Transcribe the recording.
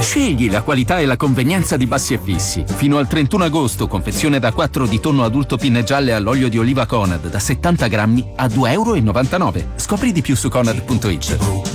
Scegli la qualità e la convenienza di Bassi e Fissi. Fino al 31 agosto, confezione da 4 di tonno adulto pinne gialle all'olio di oliva Conad da 70 grammi a €2,99. Scopri di più su Conad.it.